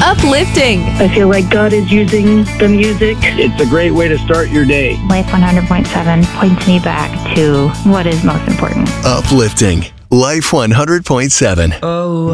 Uplifting. I feel like God is using the music. It's a great way to start your day. Life 100.7 points me back to what is most important. Uplifting. Life 100.7. Oh,